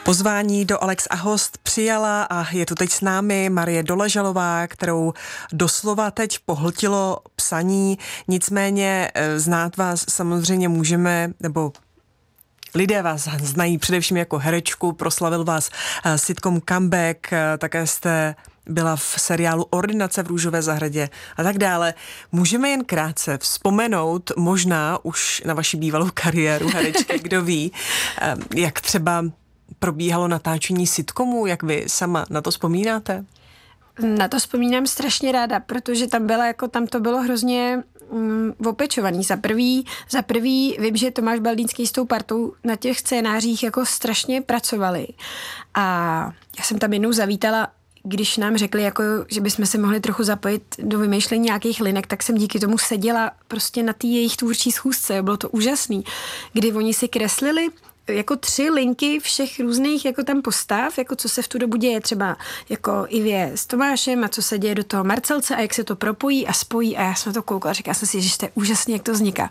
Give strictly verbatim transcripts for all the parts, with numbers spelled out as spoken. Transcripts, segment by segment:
Pozvání do Alex a host přijala a je tu teď s námi Marie Doležalová, kterou doslova teď pohltilo psaní. Nicméně znát vás samozřejmě můžeme, nebo lidé vás znají především jako herečku, proslavil vás sitcom Comeback, také jste byla v seriálu Ordinace v Růžové zahradě a tak dále. Můžeme jen krátce vzpomenout možná už na vaši bývalou kariéru herečky, kdo ví, jak třeba probíhalo natáčení sitcomu, jak vy sama na to vzpomínáte? Na to vzpomínám strašně ráda, protože tam byla jako, tam to bylo hrozně mm, opečovaný. Za prvý, za prvý vím, že Tomáš Baldýnský s tou partou na těch scénářích jako strašně pracovali. A já jsem tam jednou zavítala, když nám řekli, jako, že bychom se mohli trochu zapojit do vymýšlení nějakých linek, tak jsem díky tomu seděla prostě na té jejich tvůrčí schůzce. Bylo to úžasný, kdy oni si kreslili jako tři linky všech různých jako tam postav, jako co se v tu dobu děje třeba jako Ivě s Tomášem a co se děje do toho Marcelce a jak se to propojí a spojí a já jsem to koukala a říkala jsem si, že to je úžasný, jak to vzniká.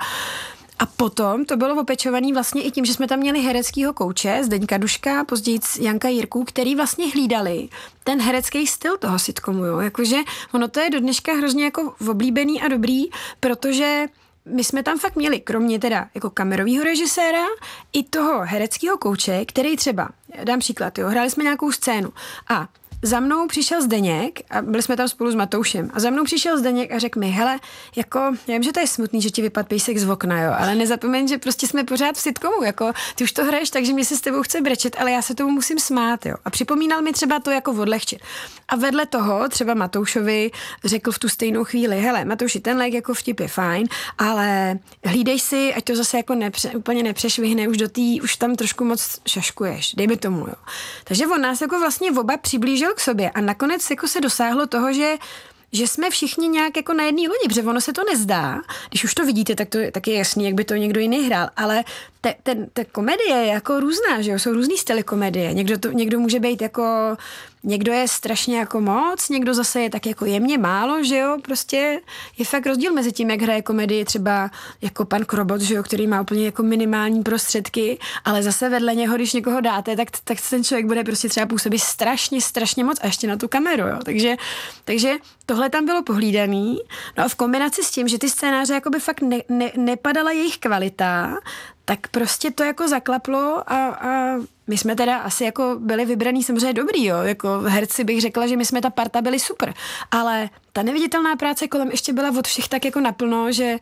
A potom to bylo opečovaný vlastně i tím, že jsme tam měli hereckýho kouče, Zdeňka Duška, později Janka Jirku, který vlastně hlídali ten herecký styl toho sitcomu, jo. Jakože ono to je do dneška hrozně jako oblíbený a dobrý, protože my jsme tam fakt měli, kromě teda jako kamerového režiséra, i toho hereckého kouče, který třeba, dám příklad, jo, hráli jsme nějakou scénu a za mnou přišel Zdeněk a byli jsme tam spolu s Matoušem a za mnou přišel Zdeněk a řekl mi, hele, jako, já vím, že to je smutný, že ti vypadl pejsek z okna, jo, ale nezapomeň, že prostě jsme pořád v sitcomu, jako, ty už to hraješ, takže mě se s tebou chce brečet, ale já se tomu musím smát, jo. A připomínal mi třeba to jako odlehčit. A vedle toho třeba Matoušovi řekl v tu stejnou chvíli, hele, Matouši, tenhle jako vtip je fajn, ale hlídej si, ať to zase jako nepře, úplně nepřešvihne, už do tý, už tam trošku moc šaškuješ, dej mi tomu, jo. Takže on nás jako vlastně oba přiblížil k sobě a nakonec jako se dosáhlo toho, že že jsme všichni nějak jako na jedné lodi, protože ono se to nezdá. Když už to vidíte, tak to tak je jasný, jak by to někdo jiný hrál, ale te, ten, ta komedie je jako různá, že jo, jsou různý styly komedie. Někdo, to, někdo může být jako, někdo je strašně jako moc, někdo zase je tak jako jemně málo, že jo, prostě je fakt rozdíl mezi tím, jak hraje komedii třeba jako pan Krobot, že jo, který má úplně jako minimální prostředky, ale zase vedle něho, když někoho dáte, tak, tak ten člověk bude prostě třeba působit strašně, strašně moc a ještě na tu kameru, jo, takže, takže tohle tam bylo pohlídaný, no a v kombinaci s tím, že ty scénáře jakoby fakt ne, ne, nepadala jejich kvalita, tak prostě to jako zaklaplo a, a my jsme teda asi jako byli vybraný samozřejmě dobrý, jo, jako herci bych řekla, že my jsme ta parta byli super, ale ta neviditelná práce kolem ještě byla od všech tak jako naplno, že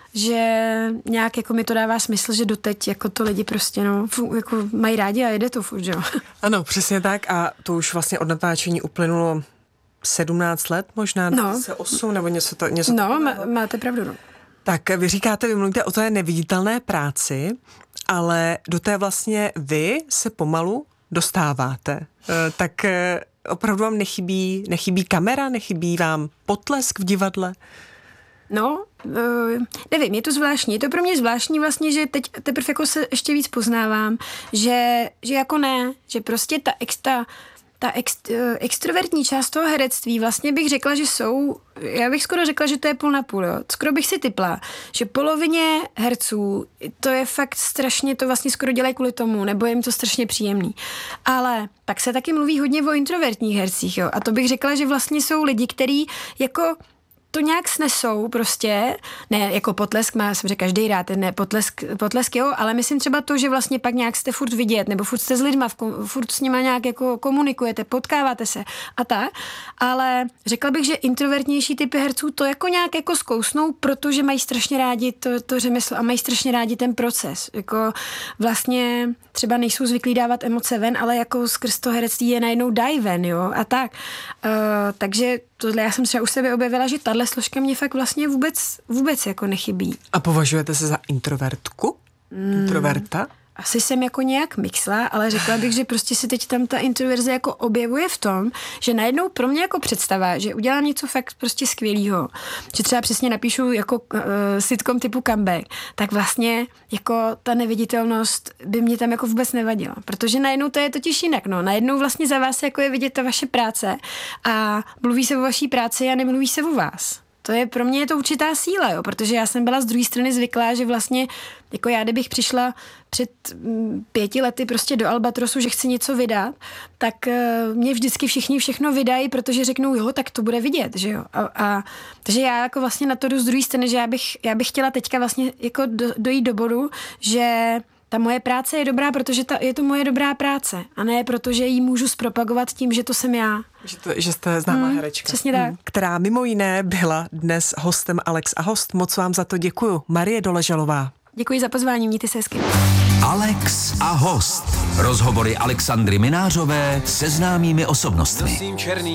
že nějak jako mi to dává smysl, že doteď jako to lidi prostě no, fů, jako mají rádi a jede to furt, jo. Ano, přesně tak a to už vlastně od natáčení uplynulo sedmnáct let možná, no. osm nebo něco to něco No, má, máte pravdu, no. Tak vy říkáte, vy mluvíte o té neviditelné práci, ale do té vlastně vy se pomalu dostáváte. E, tak e, opravdu vám nechybí, nechybí kamera, nechybí vám potlesk v divadle? No, uh, nevím, je to zvláštní. Je to pro mě zvláštní vlastně, že teď teprve jako se ještě víc poznávám, že, že jako ne, že prostě ta extra ta ex, extrovertní část toho herectví vlastně bych řekla, že jsou, já bych skoro řekla, že to je půl na půl, jo. Skoro bych si tipla, že polovině herců to je fakt strašně, to vlastně skoro dělají kvůli tomu, nebo je jim to strašně příjemný. Ale pak se taky mluví hodně o introvertních hercích, jo. A to bych řekla, že vlastně jsou lidi, kteří jako to nějak snesou prostě, ne jako potlesk, má jsem řekla každý rád, ne potlesk, potlesk jo, ale myslím třeba to, že vlastně pak nějak jste furt vidět, nebo furt jste s lidma, furt s nima nějak jako komunikujete, potkáváte se a tak, ale řekla bych, že introvertnější typy herců to jako nějak jako zkousnou, protože mají strašně rádi to, to řemeslo a mají strašně rádi ten proces, jako vlastně třeba nejsou zvyklí dávat emoce ven, ale jako skrz to herectví je najednou dají ven, jo, a tak. Uh, takže tohle já jsem třeba u sebe objevila, že tahle složka mě fakt vlastně vůbec, vůbec jako nechybí. A považujete se za introvertku? Mm. Introverta? Asi jsem jako nějak mixla, ale řekla bych, že prostě si teď tam ta introverze jako objevuje v tom, že najednou pro mě jako představa, že udělám něco fakt prostě skvělýho, že třeba přesně napíšu jako uh, sitcom typu Comeback, tak vlastně jako ta neviditelnost by mě tam jako vůbec nevadila, protože najednou to je totiž jinak, no, najednou vlastně za vás jako je vidět ta vaše práce a mluví se o vaší práci a nemluví se o vás. to je pro mě je to určitá síla, jo, protože já jsem byla z druhé strany zvyklá, že vlastně, jako já, kdybych přišla před pěti lety prostě do Albatrosu, že chci něco vydat, tak uh, mě vždycky všichni všechno vydají, protože řeknou, jo, tak to bude vidět, že jo. A, a takže já jako vlastně na to jdu z druhé strany, že já bych, já bych chtěla teďka vlastně jako do, dojít do bodu, že ta moje práce je dobrá, protože ta, je to moje dobrá práce a ne proto, že ji můžu zpropagovat tím, že to jsem já. Že, to, že jste známá hmm, herečka. Přesně tak. Hmm. Která mimo jiné byla dnes hostem Alex a host. Moc vám za to děkuju. Marie Doležalová. Děkuji za pozvání, mějte se hezky. Alex a host. Rozhovory Alexandry Minářové se známými osobnostmi.